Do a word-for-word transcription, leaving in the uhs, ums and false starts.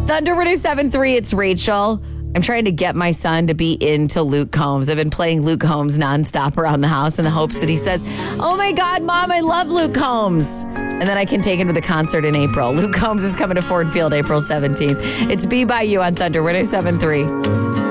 Thunder one oh seven point three, it's Rachel. I'm trying to get my son to be into Luke Combs. I've been playing Luke Combs nonstop around the house in the hopes that he says, oh my God, Mom, I love Luke Combs. And then I can take him to the concert in April. Luke Combs is coming to Ford Field April seventeenth. It's Be By You on Thunder one oh seven point three.